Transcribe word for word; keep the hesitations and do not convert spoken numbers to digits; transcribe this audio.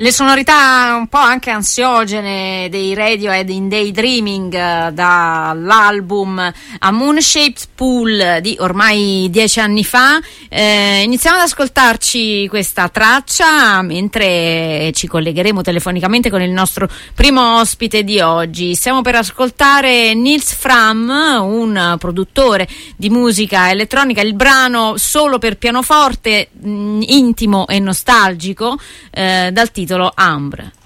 Le sonorità un po' anche ansiogene dei Radiohead in Daydreaming, eh, dall'album A Moon-Shaped Pool di ormai dieci anni fa. Eh, iniziamo ad ascoltarci questa traccia mentre ci collegheremo telefonicamente con il nostro primo ospite di oggi. Stiamo per ascoltare Nils Frahm, un produttore di musica elettronica, il brano solo per pianoforte, mh, intimo e nostalgico, eh, dal titolo Ambre.